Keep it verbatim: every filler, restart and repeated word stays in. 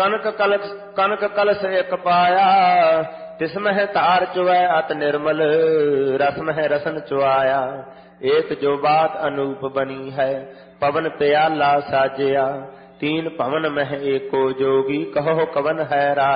कनक कलश कनक कलश एक पाया, तिसमह तार चुवै अत निर्मल, रसमह रसन चुआया। एक जो बात अनूप बनी है, पवन प्याला साजिया, तीन पवन मह एको जोगी, कहो कवन है राजा।